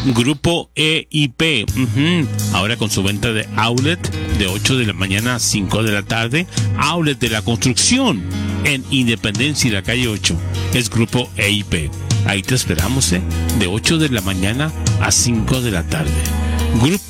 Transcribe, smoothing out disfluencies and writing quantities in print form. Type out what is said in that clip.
Grupo EIP, ahora con su venta de outlet de 8 de la mañana a 5 de la tarde. Outlet de la construcción en Independencia y la calle 8. Es Grupo EIP. Ahí te esperamos, de 8 de la mañana a 5 de la tarde. Grupo